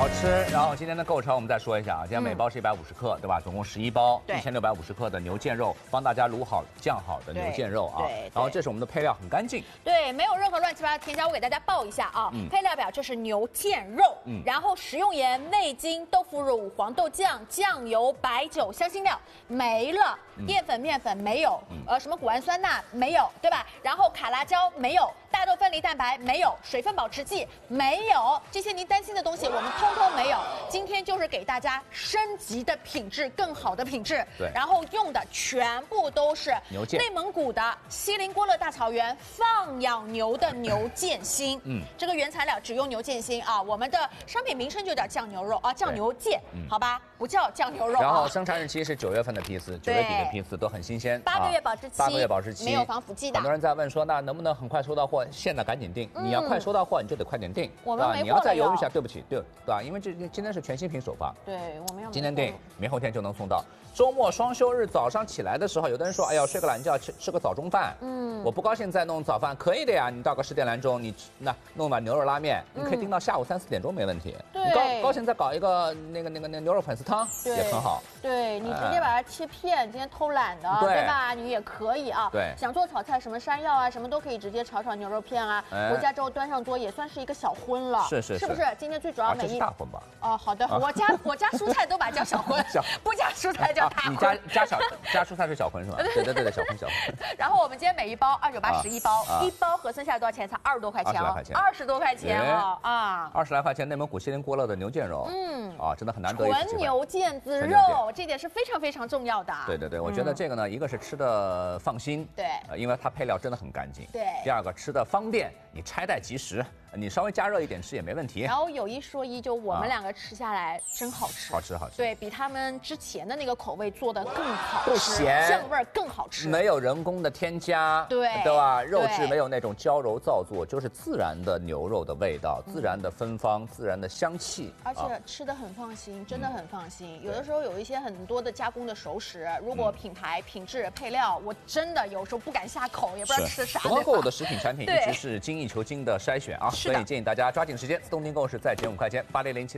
好吃。然后今天的购超我们再说一下啊，今天每包是150克，对吧？总共11包，1650克的牛腱肉，帮大家卤好、酱好的牛腱肉啊。然后这是我们的配料，很干净。 对，没有任何乱七八糟添加。我给大家报一下啊，配料表就是牛腱肉，然后食用盐、味精、豆腐乳、黄豆酱、酱油、白酒、香辛料没了，淀粉、面粉没有，什么谷氨酸钠没有，对吧？然后卡拉胶没有，大豆分离蛋白没有，水分保持剂没有，这些您担心的东西我们通通没有。今天就是给大家升级的品质，更好的品质。 对， 然后用的全部都是牛腱， 内蒙古的锡林郭勒大草原放养牛的牛腱心。这个原材料只用牛腱心啊，我们的商品名称就叫酱牛肉啊，酱牛腱，好吧，不叫酱牛肉。 然后生产日期是9月份的批次，9月底的批次都很新鲜 ，8个月保质期 ，8个月保质期， 没有防腐剂的。 很多人在问说，那能不能很快收到货？现在赶紧订，你要快收到货，你就得快点订， 我们没货了。 你要再犹豫一下，对不起，对吧？因为今天是全新品首发， 对，我们要今天订，明后天就能送到。周末双休日早上起来的时候，有的人说，哎呀，睡个懒觉，吃个早中饭，我不高兴再弄早饭，可以的呀，你到个10点来钟，你那弄碗牛肉拉面，你可以订到下午3、4点钟没问题。 对， 你高兴再搞一个那个牛肉粉丝汤也很好。 对，你直接把它切片，今天偷懒的，对吧？你也可以啊。 对， 想做炒菜，什么山药啊，什么都可以直接炒牛肉片啊，回家之后端上桌也算是一个小荤了。 是不是？今天最主要这是大荤吧？ 哦，好的，我家蔬菜都把它叫小荤，不加蔬菜叫大荤。 你加蔬菜是小荤是吧？对，小荤。 然后我们今天每一包2980一包，一包合算下来多少钱？才20多块钱哦，20多块钱哦啊 ，20来块钱，内蒙古锡林郭勒的牛腱肉，真的很难得。 纯牛腱子肉，这点是非常非常重要的。 对，我觉得这个呢，一个是吃的放心， 对， 因为它配料真的很干净， 对。 第二个吃的方便，你拆袋即食，你稍微加热一点吃也没问题。 然后有一说一，就我们两个吃下来真好吃， 好吃， 对比他们之前的那个口味做的更好吃， 不咸， 酱味更好吃， 没有人工的添加，对吧？肉质没有那种娇柔造作，就是自然的牛肉的味道，自然的芬芳，自然的香气， 而且吃的很放心，真的很放心。有的时候有一些很多的加工的熟食，如果品牌、品质、配料，我真的有时候不敢下口，也不知道吃啥。 东方购物的食品产品一直是精益求精的筛选啊，所以建议大家抓紧时间，自动订购是再减5块钱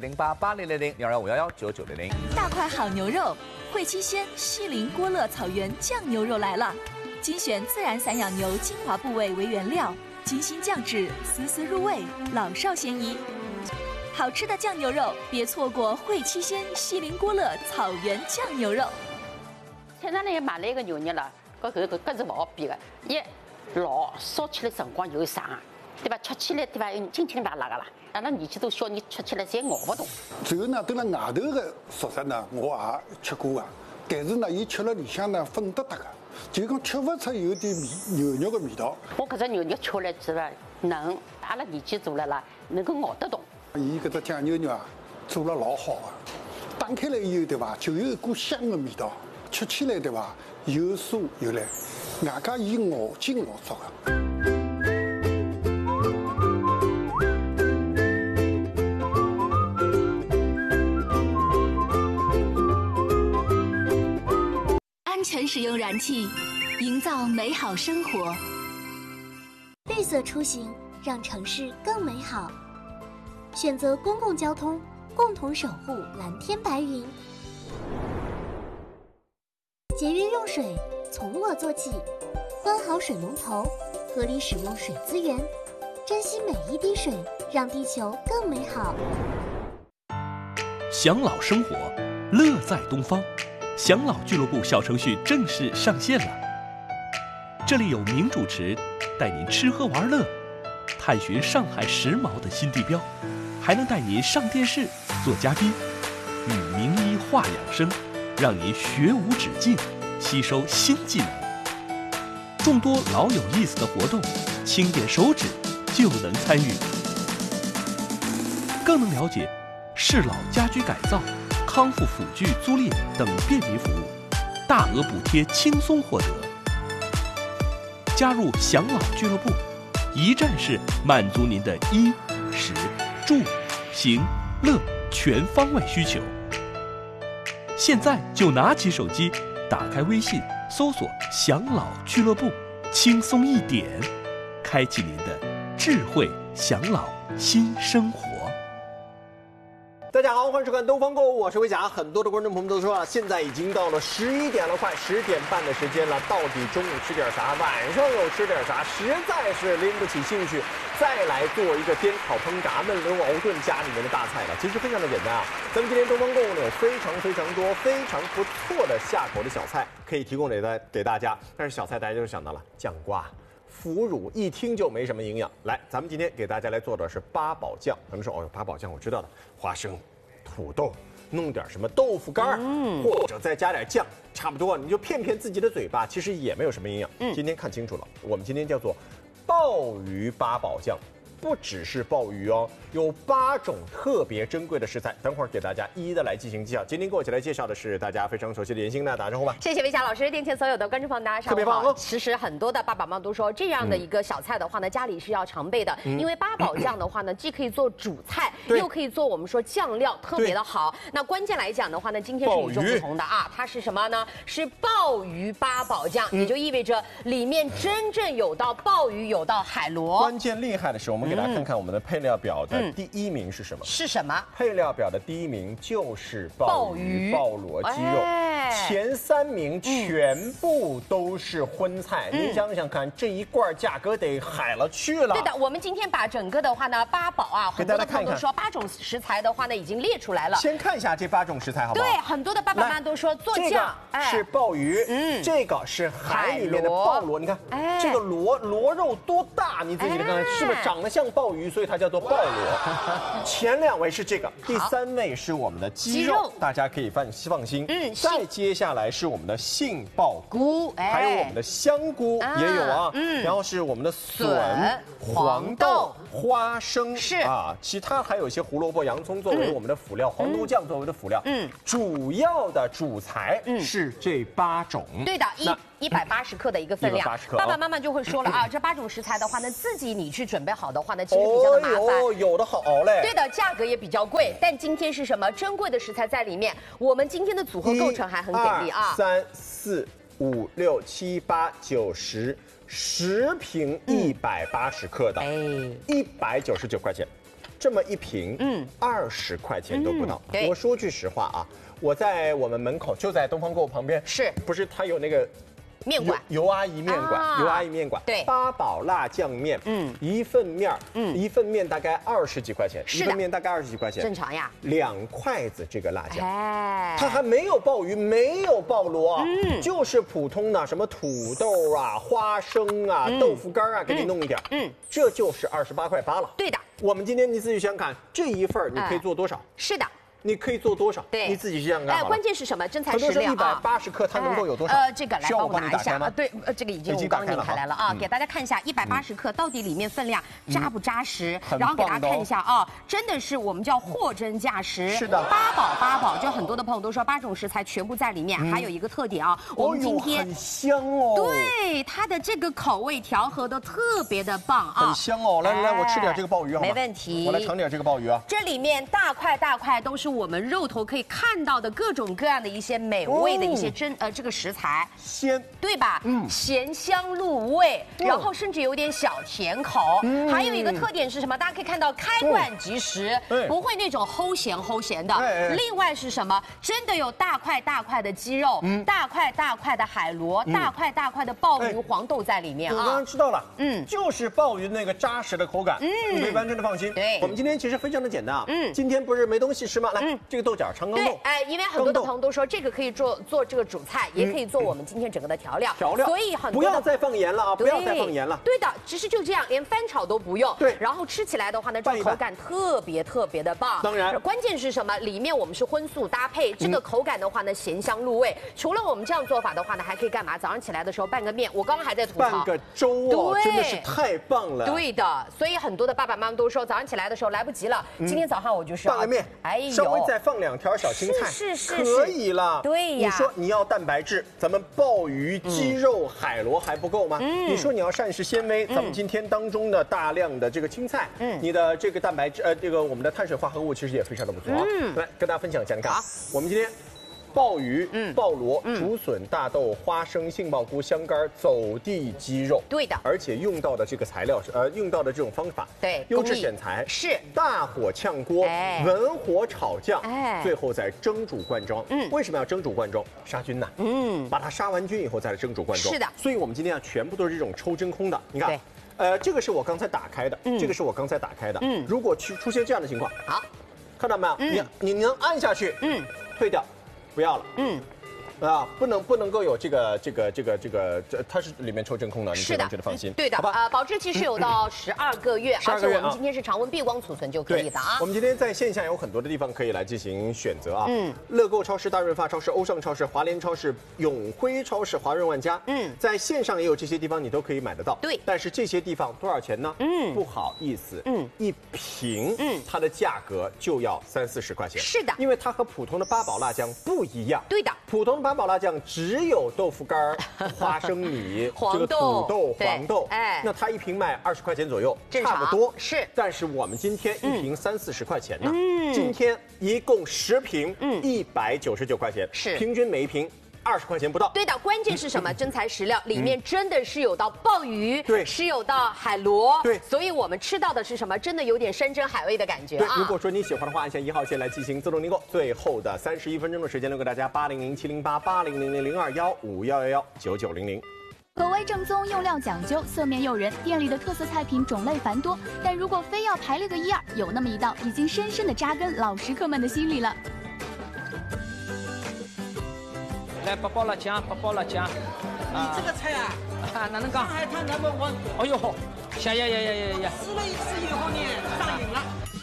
，80070880001215119900。 大块好牛肉，汇七鲜锡林郭勒草原酱牛肉来了，精选自然散养牛精华部位为原料，精心酱制，丝丝入味，老少咸宜。好吃的酱牛肉，别错过汇七鲜锡林郭勒草原酱牛肉。 菜场里买来一个牛肉了，搿是勿好比的，老烧起来辰光又长，对吧？吃起来对吧，轻轻辣辣的啦。阿拉年纪都小，人吃起来侪咬不动。 最后呢，蹲辣外头的熟食呢，我也吃过啊，但是呢，伊吃了里向呢粉得得个，就讲吃不出有点牛肉的味道。 我搿只牛肉吃来是吧嫩，阿拉年纪大了啦，能够咬得动。 伊搿只酱牛肉啊，做了老好啊，打开来以后对吧，就有一股香的味道，吃起来对吧，又酥又烂，外加伊咬筋咬足的。 安全使用燃气，营造美好生活。 绿色出行，让城市更美好。选择公共交通，共同守护蓝天白云。节约用水，从我做起。关好水龙头，合理使用水资源，珍惜每一滴水，让地球更美好。 享老生活，乐在东方。享老俱乐部小程序正式上线了，这里有名主持带您吃喝玩乐，探寻上海时髦的新地标，还能带您上电视做嘉宾，与名医话养生，让您学无止境，吸收新技能。众多老有意思的活动，轻点手指就能参与，更能了解适老家居改造、康复辅具租赁等便民服务，大额补贴轻松获得。加入享老俱乐部，一站式满足您的衣、食、住、行、乐全方位需求。现在就拿起手机，打开微信，搜索“享老俱乐部”，轻松一点，开启您的智慧享老新生活。 大家好，欢迎收看《东方购物》，我是维霞。很多的观众朋友们都说了，现在已经到了11点了，快10点半的时间了，到底中午吃点啥，晚上又吃点啥，实在是拎不起兴趣再来做一个颠烤烹炸焖溜熬炖家里面的大菜了。其实非常的简单啊，咱们今天东方购物呢有非常多非常不错的下口的小菜可以提供给大家，但是小菜大家就想到了酱瓜。腐乳一听就没什么营养，来，咱们今天给大家来做的是八宝酱。咱们说，哦，八宝酱我知道的，花生、土豆，弄点什么豆腐干或者再加点酱，差不多，你就骗骗自己的嘴巴，其实也没有什么营养。今天看清楚了，我们今天叫做鲍鱼八宝酱。不只是鲍鱼哦，有8种特别珍贵的食材，等会儿给大家一一的来进行介绍。今天跟我一起来介绍的是大家非常熟悉的严欣娜，打招呼吧。 谢谢维霞老师，电前所有的观众朋友大家上午好。其实很多的爸爸妈妈都说，这样的一个小菜的话呢，家里是要常备的，因为八宝酱的话呢，既可以做主菜，又可以做我们说酱料，特别的好。那关键来讲的话呢，今天是与众不同的啊，它是什么呢？是鲍鱼八宝酱，也就意味着里面真正有到鲍鱼，有到海螺。 关键厉害的是，我们给大家看看我们的配料表的第一名是什么？ 是什么？ 配料表的第一名就是鲍鱼、鲍螺、鸡肉，前3名全部都是荤菜。您想想看，这一罐价格得海了去了。 对的，我们今天把整个的话呢，八宝啊，很多的朋友都说8种食材的话呢已经列出来了。 先看一下这8种食材，好不好？ 对，很多的爸爸妈妈都说做酱， 是鲍鱼，这个是海里面的鲍螺。你看，这个螺肉多大？你自己看看，是不是长得像鲍鱼？所以它叫做鲍螺。前2位是这个，第3位是我们的鸡肉，大家可以放心。再接下来是我们的杏鲍菇，还有我们的香菇也有啊。然后是我们的笋、黄豆、花生是啊，其他还有一些胡萝卜、洋葱作为我们的辅料，黄豆酱作为的辅料。主要的主材是这8种。 对的，180克的一个分量。爸爸妈妈就会说了啊，这8种食材的话呢，自己你去准备好的话呢，其实比较的麻烦。 有的好熬嘞。 对的，价格也比较贵。但今天是什么珍贵的食材在里面？我们今天的组合构成还很给力啊 ！1、2、3、4、5、6、7、8、9、10瓶180克的，199块钱，这么一瓶，20块钱都不到。我说句实话啊，我在我们门口就在东方购物旁边，不是它有那个。 面馆， 尤阿姨面馆，尤阿姨面馆， 对， 八宝辣酱面，一份面，一份面大概20几块钱，一份面大概20几块钱， 正常呀 ，2筷子这个辣酱，它还没有鲍鱼，没有鲍螺，就是普通的什么土豆啊、花生啊、豆腐干啊，给你弄一点，这就是28块8了。 对的， 我们今天你自己想想看，这一份你可以做多少？ 是的。 你可以做多少？ 对， 你自己想想看。 关键是什么？真材实料啊 ！180克它能够有多少？ 这个来帮我拿一下啊。对，这个已经我刚拧开来了啊，给大家看一下180克到底里面分量扎不扎实？然后给大家看一下啊，真的是我们叫货真价实。 是的， 八宝，就很多的朋友都说8种食材全部在里面。还有一个特点啊，我们今天很香哦。 对，它的这个口味调和的特别的棒啊， 很香哦。来，我吃点这个鲍鱼好吗？ 没问题。 我来尝点这个鲍鱼啊。 这里面大块都是我们肉头可以看到的各种各样的一些美味的一些这个食材， 鲜对吧？咸香入味，然后甚至有点小甜口。还有一个特点是什么？大家可以看到开罐即食，不会那种齁咸的。另外是什么？真的有大块的鸡肉，大块的海螺，大块的鲍鱼、黄豆在里面啊。 我刚刚知道了，就是鲍鱼那个扎实的口感，你可以完全的放心。 对， 我们今天其实非常的简单啊。今天不是没东西吃吗？来，这个豆角长缸豆。 因为很多的朋友都说这个可以做这个主菜，也可以做我们今天整个的调料。所以很多不要再放盐了啊！不要再放盐了。 对的，其实就这样，连翻炒都不用。 对， 然后吃起来的话呢，这个口感特别的棒。 当然， 关键是什么？里面我们是荤素搭配，这个口感的话呢，咸香入味。除了我们这样做法的话呢，还可以干嘛？早上起来的时候拌个面，我刚刚还在吐槽。 拌个粥哦，真的是太棒了。 对的，所以很多的爸爸妈妈都说，早上起来的时候来不及了，今天早上我就是拌个面，稍微再放2条小青菜， 是可以了。 对呀， 你说你要蛋白质，咱们鲍鱼、鸡肉、海螺还不够吗？你说你要膳食纤维，咱们今天当中的大量的这个青菜，你的这个蛋白质，这个我们的碳水化合物其实也非常的不错。来跟大家分享一下，你看，我们今天鲍鱼、鲍螺、竹笋、大豆、花生、杏鲍菇、香干、走地鸡肉。 对的， 而且用到的这个材料是用到的这种方法， 对， 优质选材是大火炝锅，文火炒酱，最后再蒸煮灌装。为什么要蒸煮灌装？杀菌呐。把它杀完菌以后再来蒸煮灌装。 是的。 所以我们今天全部都是这种抽真空的。你看，这个是我刚才打开的，这个是我刚才打开的。如果出现这样的情况， 好， 看到没有？你能按下去，退掉，不要了。不能够有这个，它是里面抽真空的，你可以完全的放心。 对的，好吧，保质期是有到12个月，而且我们今天是常温闭光储存就可以的啊。 我们今天在线下有很多的地方可以来进行选择啊。乐购超市、大润发超市、欧尚超市、华联超市、永辉超市、华润万家。在线上也有这些地方，你都可以买得到。 对， 但是这些地方多少钱呢？不好意思，一瓶，它的价格就要30-40块钱。 是的， 因为它和普通的八宝辣酱不一样。 对的， 普通的八宝辣酱只有豆腐干、花生米、这个土豆、黄豆，那它一瓶卖20块钱左右，差不多是。 但是我们今天一瓶30-40块钱呢，今天一共10瓶，199块钱， 是平均每一瓶20块钱不到。 对的，关键是什么？真材实料，里面真的是有到鲍鱼， 对， 是有到海螺， 对， 所以我们吃到的是什么？真的有点山珍海味的感觉啊。 对，如果说你喜欢的话，按下1号线来进行自动订购。最后的31分钟的时间留给大家，8007088000021511199000。 口味正宗，用料讲究，色面诱人，店里的特色菜品种类繁多，但如果非要排列个1、2，有那么一道已经深深的扎根老食客们的心里了。 来八宝辣酱，八宝辣酱。 你这个菜啊， 哪能讲？ 上海滩number one。 哎呦，呀！ 吃了一次以后呢，上瘾了。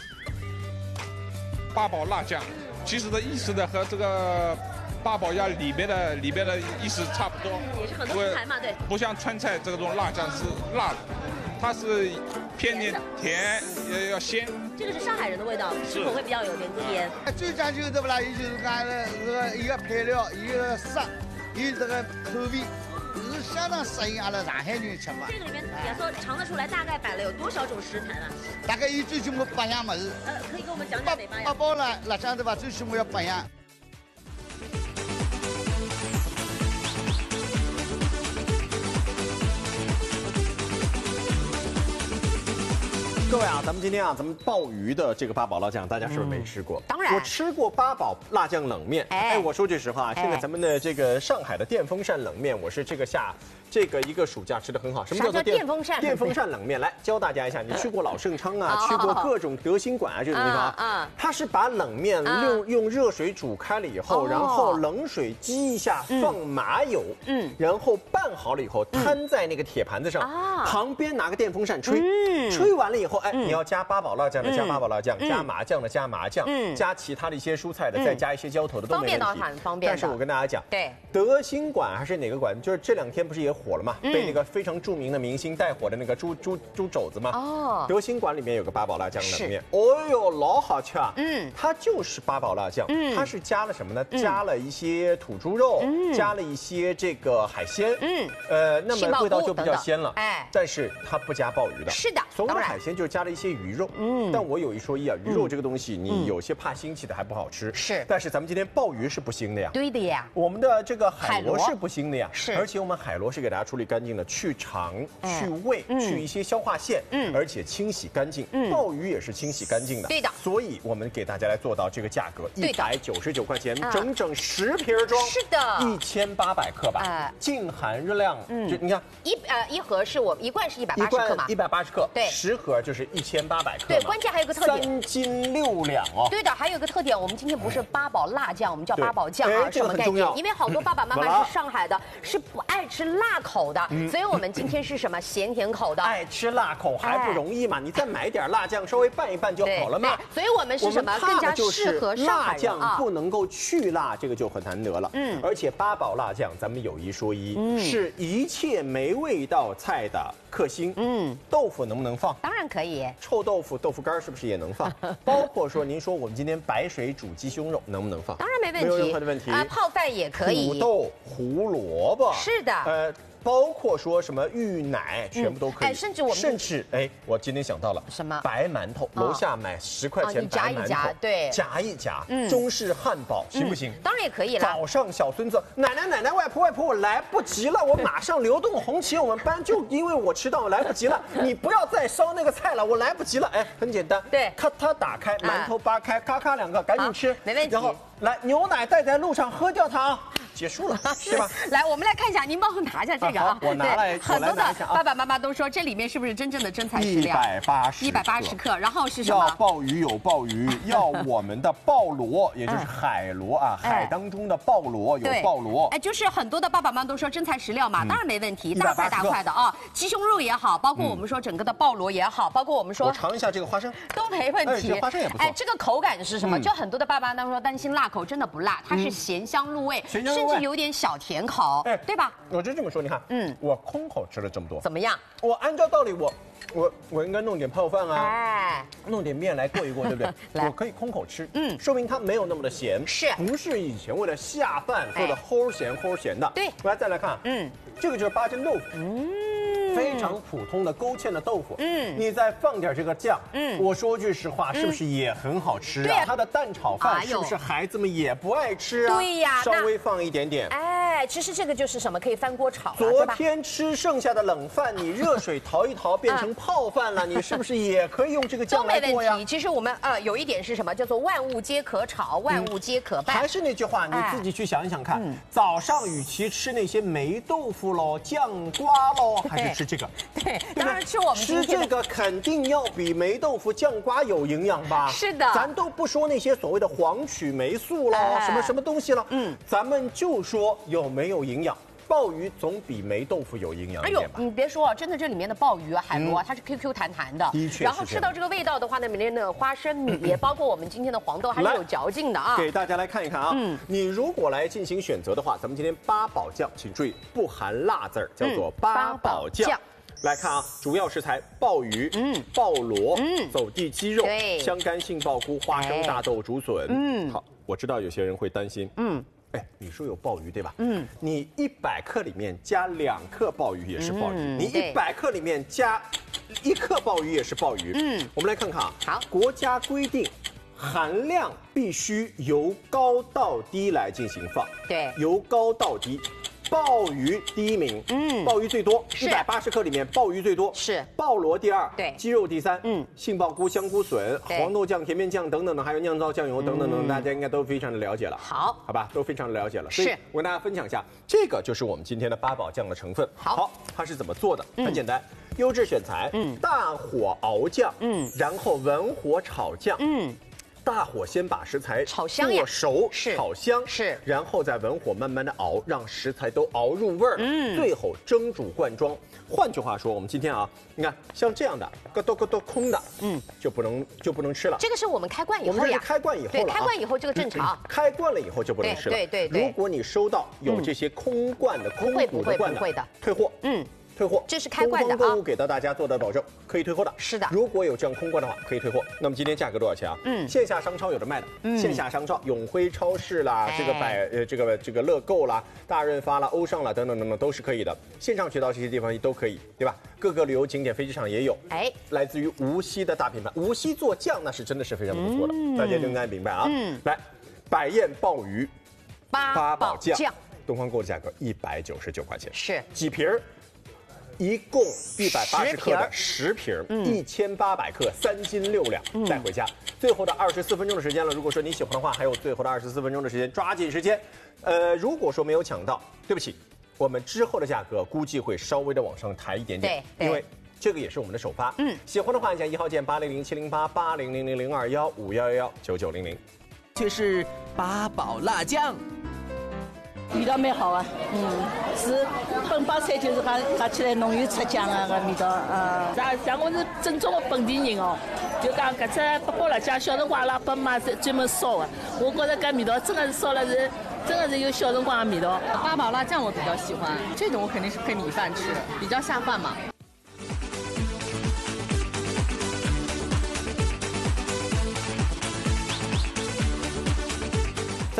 八宝辣酱，其实的意思呢和这个八宝鸭里面的意思差不多， 也是很多食材嘛，对。 不像川菜这种辣酱是辣的，它是偏甜，要鲜。 这个是上海人的味道，吃口会比较有点甜。 最讲究的不啦，也就是讲这个一个配料，一个色，有这个口味，是相当适应阿拉上海人吃法。 这个里面也说尝得出来，大概摆了有多少种食材呢？ 大概有最起码8样么子。 可以给我们讲讲哪8样？ 八宝辣酱对吧？最起码要8样。 各位啊，咱们今天咱们鲍鱼的这个八宝辣酱，大家是不是没吃过？ 当然， 我吃过八宝辣酱冷面。我说句实话，现在咱们的这个上海的电风扇冷面，我是这个一个暑假吃的很好。什么叫做电风扇？ 电风扇冷面，来教大家一下。你去过老盛昌啊，去过各种德兴馆啊这种地方，它是把冷面用热水煮开了以后，然后冷水激一下，放麻油，然后拌好了以后摊在那个铁盘子上，旁边拿个电风扇吹，吹完了以后，你要加八宝辣酱的加八宝辣酱，加麻酱的加麻酱，加其他的一些蔬菜的，再加一些浇头的都没问题， 很方便。 但是我跟大家讲， 对， 德兴馆还是哪个馆，就是这2天不是也火了嘛？被那个非常著名的明星带火的那个猪肘子嘛。德兴馆里面有个八宝辣酱冷面，哦呦，老好吃啊！它就是八宝辣酱，它是加了什么呢？加了一些土猪肉，加了一些这个海鲜，那么味道就比较鲜了。但是它不加鲍鱼的。 是的， 所谓的海鲜就是加了一些鱼肉。但我有一说一啊，鱼肉这个东西，你有些怕腥气的还不好吃。 是， 但是咱们今天鲍鱼是不腥的呀。 对的呀。 我们的这个海螺是不腥的呀。 是， 而且我们海螺是给大家处理干净的，去肠、去胃、去一些消化腺，而且清洗干净。鲍鱼也是清洗干净的。 对的。 所以我们给大家来做到这个价格，199块钱，整整10瓶装。 是的 ，1800克吧。净含热量，就你看， 一盒是我一罐是180克嘛 ，180克， 对 ，10盒就是1800克。 对，关键还有个特点 ，3斤6两哦。 对的，还有一个特点，我们今天不是八宝辣酱，我们叫八宝酱啊，什么概念？因为好多爸爸妈妈是上海的，是不爱吃辣口的，所以我们今天是什么咸甜口的。 爱吃辣口还不容易嘛？你再买点辣酱，稍微拌一拌就好了嘛。 所以我们是什么？更加适合上海人啊。 辣酱不能够去辣，这个就很难得了。而且八宝辣酱，咱们有一说一，是一切没味道菜的克星。豆腐能不能放？ 当然可以。 臭豆腐、豆腐干是不是也能放？包括说您说我们今天白水煮鸡胸肉能不能放？ 当然没问题， 没有任何的问题。 泡饭也可以。 土豆、胡萝卜。 是的。 包括说什么芋奶，全部都可以。 甚至我今天想到了什么白馒头，楼下买10块钱白馒头， 对， 夹一夹，中式汉堡行不行？ 当然也可以了。 早上小孙子，奶奶，外婆，我来不及了，我马上流动红旗，我们班就因为我迟到，我来不及了，你不要再烧那个菜了，我来不及了。哎，很简单， 对， 咔嗒打开，馒头扒开，咔咔2个，赶紧吃， 没问题。 然后来牛奶带在路上喝掉它啊。结束了，对吧？ 来，我们来看一下，您帮我拿一下这个啊。 我拿来， 很多的爸爸妈妈都说这里面是不是真正的真材实料？180克，然后是什么？ 要鲍鱼有鲍鱼，要我们的鲍螺，也就是海螺啊，海当中的鲍螺有鲍螺。 哎，就是很多的爸爸妈妈都说真材实料嘛，当然没问题，大块的啊，鸡胸肉也好，包括我们说整个的鲍螺也好，包括我们说我尝一下这个花生都没问题， 花生也不错。 哎，这个口感是什么？就很多的爸爸当时说担心辣口，真的不辣，它是咸香入味，甚至有点小甜口，对吧？ 我就这么说，你看，我空口吃了这么多， 怎么样？ 我按照道理，我应该弄点泡饭啊，弄点面来过一过，对不对？我可以空口吃，说明它没有那么的咸，不是以前为了下饭做的齁咸的。 对， 我来再来看，这个就是八珍豆腐，非常普通的勾芡的豆腐，你再放点这个酱，我说句实话，是不是也很好吃啊？它的蛋炒饭是不是孩子们也不爱吃啊？ 对呀， 稍微放一点点。 哎，其实这个就是什么，可以翻锅炒。 昨天吃剩下的冷饭，你热水淘一淘变成泡饭了，你是不是也可以用这个酱来做呀？ 其实我们有一点是什么，叫做万物皆可炒，万物皆可拌。 还是那句话，你自己去想一想看，早上与其吃那些霉豆腐喽、酱瓜喽，还是吃这个？ 对，当然吃我们吃这个肯定要比霉豆腐、酱瓜有营养吧？ 是的， 咱都不说那些所谓的黄曲霉素喽，什么东西了，咱们就说有没有营养。鲍鱼总比霉豆腐有营养一点吧？ 你别说，真的这里面的鲍鱼啊、海螺啊，它是 QQ 弹弹的。 的确。 然后吃到这个味道的话呢，里面的花生米，包括我们今天的黄豆，还是有嚼劲的啊。 给大家来看一看啊，你如果来进行选择的话，咱们今天八宝酱，请注意不含辣字儿，叫做八宝酱。来看啊，主要食材鲍鱼、鲍螺、走地鸡肉、香干杏鲍菇、花生、大豆、竹笋。好，我知道有些人会担心，哎，你说有鲍鱼对吧？你100克里面加2克鲍鱼也是鲍鱼，你100克里面加1克鲍鱼也是鲍鱼。我们来看看啊， 好， 国家规定含量必须由高到低来进行放， 对， 由高到低。鲍鱼第一名，鲍鱼最多，180克里面鲍鱼最多， 是鲍螺第2， 对， 鸡肉第3，杏鲍菇、香菇笋、黄豆酱、甜面酱等等的，还有酿造酱油等等等，大家应该都非常的了解了。 好吧，都非常的了解了。所以我跟大家分享一下，这个就是我们今天的八宝酱的成分。好，它是怎么做的？很简单，优质选材，大火熬酱，然后文火炒酱，大火先把食材炒香做熟，炒香是， 然后再文火慢慢的熬，让食材都熬入味儿，最后蒸煮灌装。换句话说，我们今天啊，你看像这样的咯哆空的，就不能吃了。 这个是我们开罐以后呀， 我们这是开罐以后了， 对，开罐以后这个正常， 开罐了以后就不能吃了。 对。 如果你收到有这些空罐的、空鼓的罐的，退货，退货， 这是开罐的啊。 东方购物给到大家做的保证，可以退货的。 是的， 如果有这样空罐的话，可以退货。那么今天价格多少钱啊？线下商超有的卖的，线下商超永辉超市啦，这个乐购啦、大润发啦、欧尚啦等等都是可以的。线上渠道这些地方都可以，对吧？各个旅游景点、飞机场也有。哎，来自于无锡的大品牌，无锡做酱那是真的是非常不错的，大家应该明白啊。来，百宴鲍鱼八宝酱，东方购物的价格199块钱， 是几瓶儿？一共180克的10瓶，1800克，3斤6两，带回家。最后的24分钟的时间了，如果说你喜欢的话，还有最后的24分钟的时间，抓紧时间。如果说没有抢到，对不起，我们之后的价格估计会稍微的往上抬一点点，因为这个也是我们的首发。喜欢的话，加1号键800-708-8000-21511-9900。 却是八宝辣酱。 味道蛮好啊，是本把菜就是它起来浓郁出酱啊个味道，像我是正宗的本地人哦，就讲搿只八宝辣酱小辰光阿拉爸妈专门烧的，我觉着搿味道真的是烧了是，真的是有小辰光的味道。 八宝辣酱我比较喜欢，这种我肯定是配米饭吃，比较下饭嘛。 在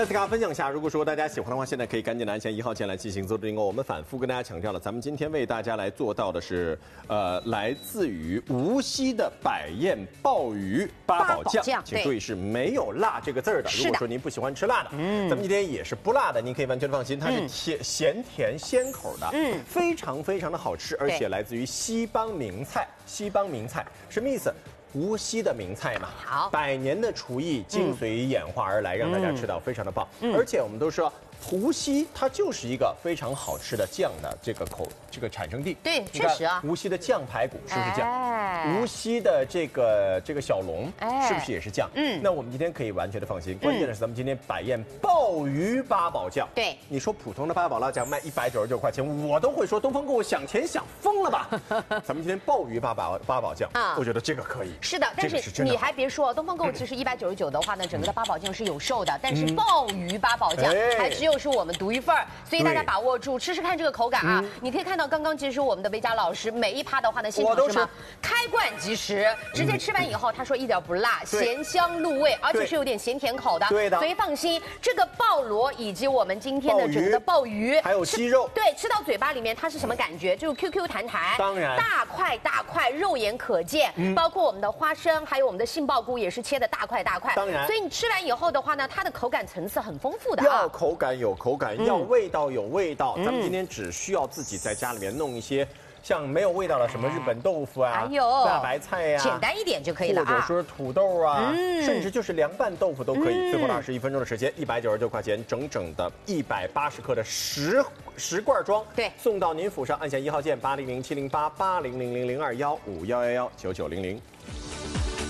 再次跟大家分享一下，如果说大家喜欢的话，现在可以赶紧的按下1号键来进行做订购。我们反复跟大家强调了，咱们今天为大家来做到的是，来自于无锡的百宴鲍鱼八宝酱，请注意是没有辣这个字儿的。如果说您不喜欢吃辣的，咱们今天也是不辣的，您可以完全放心，它是咸甜鲜口的，非常非常的好吃，而且来自于西邦名菜。西邦名菜什么意思？无锡的名菜嘛，好，100年的厨艺精髓演化而来，让大家吃到非常的棒。而且我们都说，无锡它就是一个非常好吃的酱的这个产生地。 对，确实啊。 无锡的酱排骨是不是酱？无锡的这个小龙是不是也是酱？那我们今天可以完全的放心。关键的是咱们今天百宴鲍鱼八宝酱。 对， 你说普通的八宝辣酱卖199块钱，我都会说东方购物想钱想疯了吧？咱们今天鲍鱼八宝酱，我觉得这个可以。 是的，但是你还别说，东方购物其实199的话呢，整个的八宝酱是有售的，但是鲍鱼八宝酱还只有是我们独一份儿，所以大家把握住，吃吃看这个口感啊！你可以看到刚刚其实我们的维嘉老师每一趴的话呢，现场是什么？开罐即食，直接吃完以后，他说一点不辣，咸香入味，而且是有点咸甜口的。对的，所以放心，这个鲍螺以及我们今天的整个的鲍鱼， 还有鸡肉， 对，吃到嘴巴里面它是什么感觉？就是 QQ 弹弹， 当然大块大块，肉眼可见，包括我们的花生，还有我们的杏鲍菇也是切的大块大块。 当然， 所以你吃完以后的话呢，它的口感层次很丰富的。 要口感有口感，要味道有味道。咱们今天只需要自己在家里面弄一些。像没有味道的什么日本豆腐啊，大白菜呀， 简单一点就可以了， 或者说土豆啊，甚至就是凉拌豆腐都可以。最后21分钟的时间，199块钱，整整的180克的10罐装， 对， 送到您府上。按下1号键，800708800000215119900。